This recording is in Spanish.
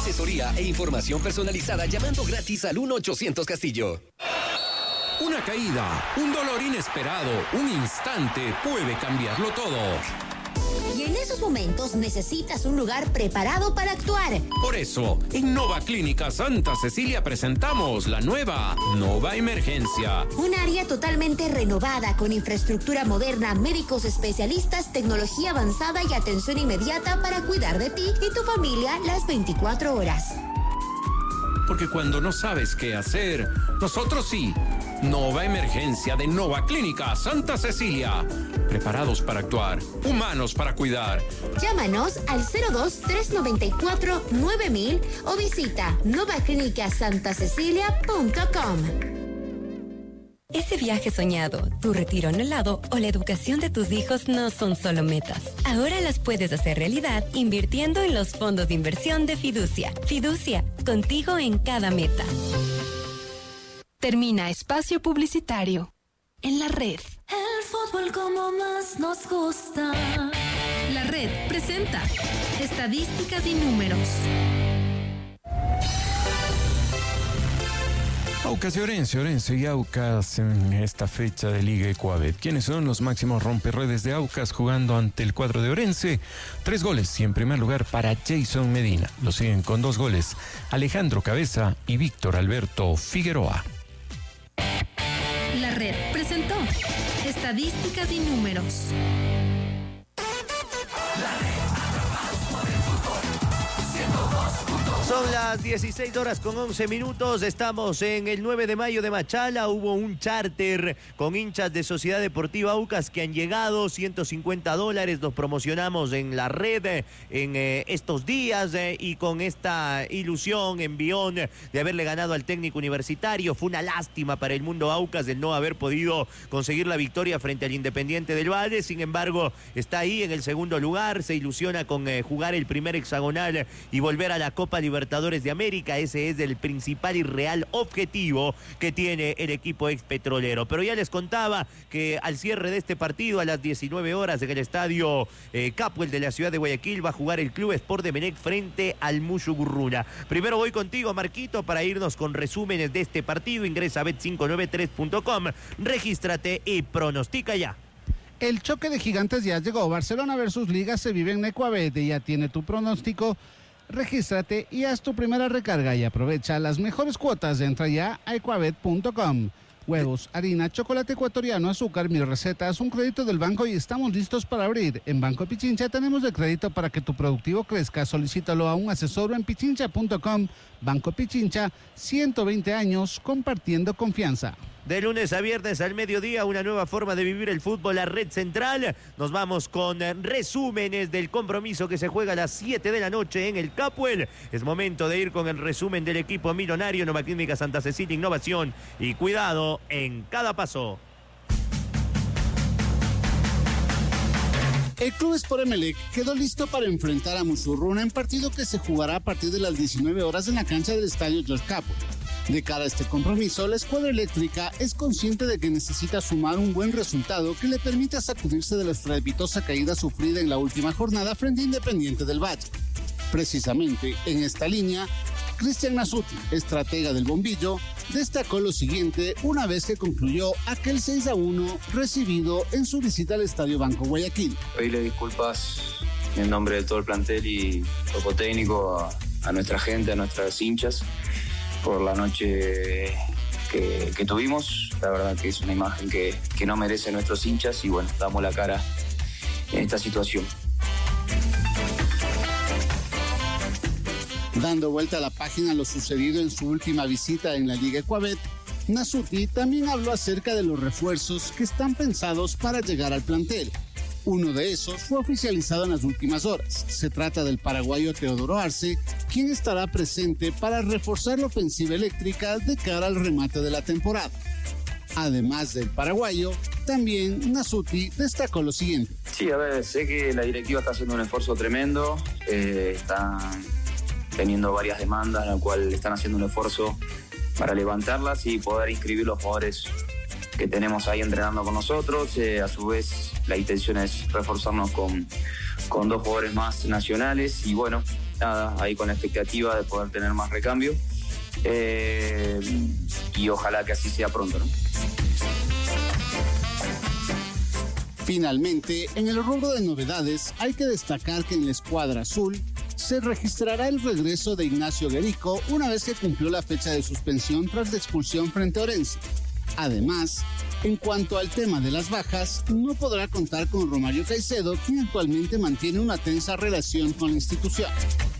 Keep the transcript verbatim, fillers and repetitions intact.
Asesoría e información personalizada llamando gratis al uno ochocientos Castillo. Una caída, un dolor inesperado, un instante puede cambiarlo todo. Y en esos momentos necesitas un lugar preparado para actuar. Por eso, en Nova Clínica Santa Cecilia presentamos la nueva Nova Emergencia. Un área totalmente renovada con infraestructura moderna, médicos especialistas, tecnología avanzada y atención inmediata para cuidar de ti y tu familia las veinticuatro horas. Porque cuando no sabes qué hacer, nosotros sí. Nova Emergencia de Nova Clínica Santa Cecilia. Preparados para actuar, humanos para cuidar. Llámanos al cero dos, tres nueve cuatro, nueve mil o visita nova clínica santa cecilia punto com. Ese viaje soñado, tu retiro anhelado o la educación de tus hijos no son solo metas. Ahora las puedes hacer realidad invirtiendo en los fondos de inversión de Fiducia. Fiducia, contigo en cada meta. Termina espacio publicitario en la red. El fútbol como más nos gusta. La red presenta estadísticas y números. Aucas y Orense, Orense y Aucas en esta fecha de Liga Ecuabet. ¿Quiénes son los máximos romperredes de Aucas jugando ante el cuadro de Orense? Tres goles y en primer lugar para Jason Medina. Lo siguen con dos goles Alejandro Cabeza y Víctor Alberto Figueroa. La red presentó estadísticas y números. Son las dieciséis horas con once minutos, estamos en el nueve de mayo de Machala, hubo un charter con hinchas de Sociedad Deportiva Aucas que han llegado, ciento cincuenta dólares, los promocionamos en la red en eh, estos días eh, y con esta ilusión, envión de haberle ganado al técnico universitario. Fue una lástima para el mundo Aucas el no haber podido conseguir la victoria frente al Independiente del Valle, sin embargo está ahí en el segundo lugar, se ilusiona con eh, jugar el primer hexagonal y volver a la Copa Libertadores Libertadores de América. Ese es el principal y real objetivo que tiene el equipo expetrolero. Pero ya les contaba que al cierre de este partido, a las diecinueve horas en el estadio eh, Capuel de la ciudad de Guayaquil, va a jugar el Club Sport de Emelec frente al Mushu Gurruna. Primero voy contigo, Marquito, para irnos con resúmenes de este partido. Ingresa a bet cinco nueve tres punto com, regístrate y pronostica ya. El choque de gigantes ya llegó. Barcelona versus Liga se vive en Ecuabet. Ya tiene tu pronóstico. Regístrate y haz tu primera recarga y aprovecha las mejores cuotas. Entra ya a ecuabet punto com. Huevos, harina, chocolate ecuatoriano, azúcar, mil recetas, un crédito del banco y estamos listos para abrir. En Banco Pichincha tenemos el crédito para que tu productivo crezca. Solicítalo a un asesor en pichincha punto com. Banco Pichincha, ciento veinte años compartiendo confianza. De lunes a viernes al mediodía, una nueva forma de vivir el fútbol, la Red Central. Nos vamos con resúmenes del compromiso que se juega a las siete de la noche en el Capuel. Es momento de ir con el resumen del equipo millonario. Nova Clínica Santa Cecilia, innovación y cuidado en cada paso. El Club Sport Emelec quedó listo para enfrentar a Musurruna en partido que se jugará a partir de las diecinueve horas en la cancha del estadio George Capuel. De cara a este compromiso, la escuadra eléctrica es consciente de que necesita sumar un buen resultado que le permita sacudirse de la estrepitosa caída sufrida en la última jornada frente a Independiente del Valle. Precisamente en esta línea, Cristian Nasuti, estratega del Bombillo, destacó lo siguiente una vez que concluyó aquel seis a uno recibido en su visita al Estadio Banco Guayaquil. Pedirle disculpas en nombre de todo el plantel y cuerpo técnico a, a nuestra gente, a nuestras hinchas, por la noche que, que tuvimos. La verdad que es una imagen que, que no merecen nuestros hinchas y bueno, damos la cara en esta situación. Dando vuelta a la página lo sucedido en su última visita en la Liga Ecuabet, Nasuti también habló acerca de los refuerzos que están pensados para llegar al plantel. Uno de esos fue oficializado en las últimas horas. Se trata del paraguayo Teodoro Arce, quien estará presente para reforzar la ofensiva eléctrica de cara al remate de la temporada. Además del paraguayo, también Nasuti destacó lo siguiente. Sí, a ver, sé que la directiva está haciendo un esfuerzo tremendo, eh, están teniendo varias demandas, en la cual están haciendo un esfuerzo para levantarlas y poder inscribir los jugadores que tenemos ahí entrenando con nosotros. Eh, a su vez, la intención es reforzarnos con, con dos jugadores más nacionales y bueno, nada, ahí con la expectativa de poder tener más recambio. Eh, y ojalá que así sea pronto, ¿no? Finalmente, en el rubro de novedades, hay que destacar que en la escuadra azul se registrará el regreso de Ignacio Guerico una vez que cumplió la fecha de suspensión tras la expulsión frente a Orense. Además, en cuanto al tema de las bajas, no podrá contar con Romario Caicedo, quien actualmente mantiene una tensa relación con la institución.